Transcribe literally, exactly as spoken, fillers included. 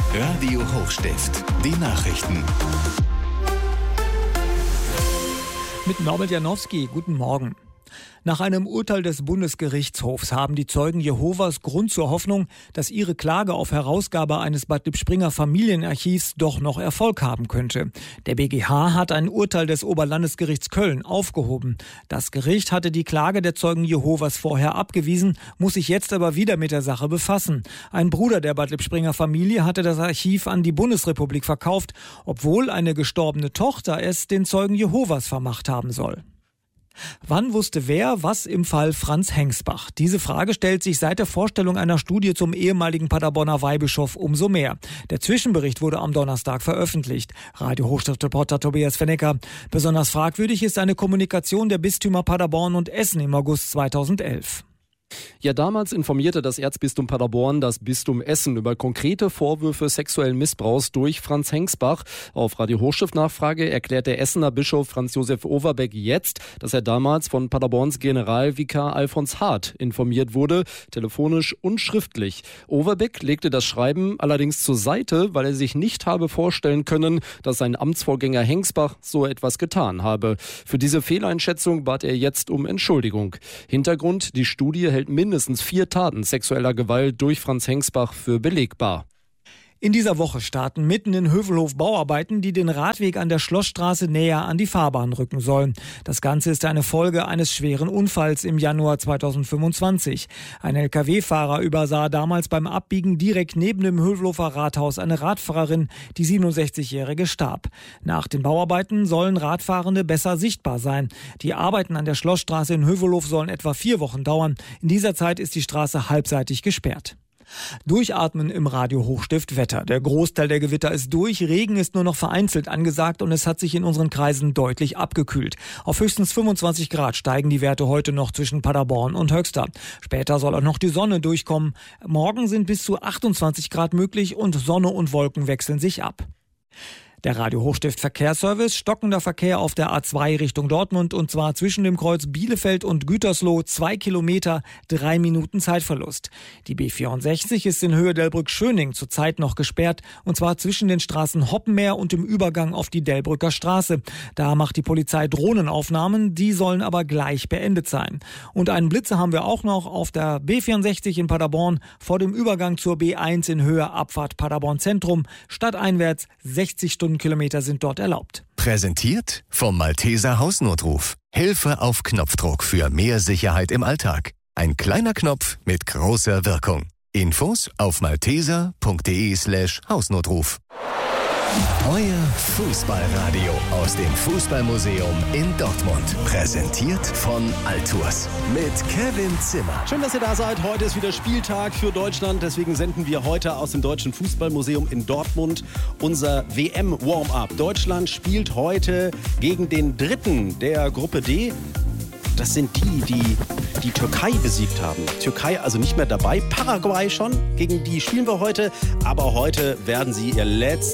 Radio Hochstift, die Nachrichten. Mit Norbert Janowski, guten Morgen. Nach einem Urteil des Bundesgerichtshofs haben die Zeugen Jehovas Grund zur Hoffnung, dass ihre Klage auf Herausgabe eines Bad Lippspringer Familienarchivs doch noch Erfolg haben könnte. Der B G H hat ein Urteil des Oberlandesgerichts Köln aufgehoben. Das Gericht hatte die Klage der Zeugen Jehovas vorher abgewiesen, muss sich jetzt aber wieder mit der Sache befassen. Ein Bruder der Bad Lippspringer Familie hatte das Archiv an die Bundesrepublik verkauft, obwohl eine gestorbene Tochter es den Zeugen Jehovas vermacht haben soll. Wann wusste wer was im Fall Franz Hengsbach? Diese Frage stellt sich seit der Vorstellung einer Studie zum ehemaligen Paderborner Weihbischof umso mehr. Der Zwischenbericht wurde am Donnerstag veröffentlicht. Radio Hochstift-Reporter Tobias Fennecker. Besonders fragwürdig ist eine Kommunikation der Bistümer Paderborn und Essen im August zweitausendelf. Ja, damals informierte das Erzbistum Paderborn das Bistum Essen über konkrete Vorwürfe sexuellen Missbrauchs durch Franz Hengsbach. Auf Radio Hochstift Nachfrage erklärt der Essener Bischof Franz Josef Overbeck jetzt, dass er damals von Paderborns Generalvikar Alfons Hart informiert wurde, telefonisch und schriftlich. Overbeck legte das Schreiben allerdings zur Seite, weil er sich nicht habe vorstellen können, dass sein Amtsvorgänger Hengsbach so etwas getan habe. Für diese Fehleinschätzung bat er jetzt um Entschuldigung. Hintergrund: die Studie hält mindestens vier Taten sexueller Gewalt durch Franz Hengsbach für belegbar. In dieser Woche starten mitten in Hövelhof Bauarbeiten, die den Radweg an der Schlossstraße näher an die Fahrbahn rücken sollen. Das Ganze ist eine Folge eines schweren Unfalls im Januar zweitausendfünfundzwanzig. Ein L K W-Fahrer übersah damals beim Abbiegen direkt neben dem Hövelhofer Rathaus eine Radfahrerin, die siebenundsechzigjährige starb. Nach den Bauarbeiten sollen Radfahrende besser sichtbar sein. Die Arbeiten an der Schlossstraße in Hövelhof sollen etwa vier Wochen dauern. In dieser Zeit ist die Straße halbseitig gesperrt. Durchatmen im Radio Hochstift Wetter. Der Großteil der Gewitter ist durch, Regen ist nur noch vereinzelt angesagt und es hat sich in unseren Kreisen deutlich abgekühlt. Auf höchstens fünfundzwanzig Grad steigen die Werte heute noch zwischen Paderborn und Höxter. Später soll auch noch die Sonne durchkommen. Morgen sind bis zu achtundzwanzig Grad möglich und Sonne und Wolken wechseln sich ab. Der Radio Hochstift Verkehrsservice: stockender Verkehr auf der A zwei Richtung Dortmund und zwar zwischen dem Kreuz Bielefeld und Gütersloh, zwei Kilometer, drei Minuten Zeitverlust. Die B vierundsechzig ist in Höhe Delbrück-Schöning zurzeit noch gesperrt und zwar zwischen den Straßen Hoppenmeer und dem Übergang auf die Delbrücker Straße. Da macht die Polizei Drohnenaufnahmen, die sollen aber gleich beendet sein. Und einen Blitzer haben wir auch noch auf der B vierundsechzig in Paderborn vor dem Übergang zur B eins in Höhe Abfahrt Paderborn Zentrum. Stadteinwärts sechzig Stundenkilometer sind dort erlaubt. Präsentiert vom Malteser Hausnotruf. Hilfe auf Knopfdruck für mehr Sicherheit im Alltag. Ein kleiner Knopf mit großer Wirkung. Infos auf malteser punkt de slash Hausnotruf. Euer Fußballradio aus dem Fußballmuseum in Dortmund. Präsentiert von Altours mit Kevin Zimmer. Schön, dass ihr da seid. Heute ist wieder Spieltag für Deutschland. Deswegen senden wir heute aus dem Deutschen Fußballmuseum in Dortmund unser W M-Warm-Up. Deutschland spielt heute gegen den Dritten der Gruppe D. Das sind die, die die Türkei besiegt haben. Türkei also nicht mehr dabei. Paraguay schon. Gegen die spielen wir heute. Aber heute werden sie ihr letztes